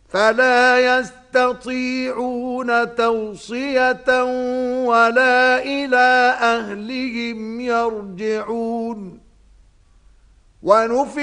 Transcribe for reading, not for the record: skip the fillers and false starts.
فلا يستطيعون توصية ولا إلى أهلهم يرجعون. ونفخ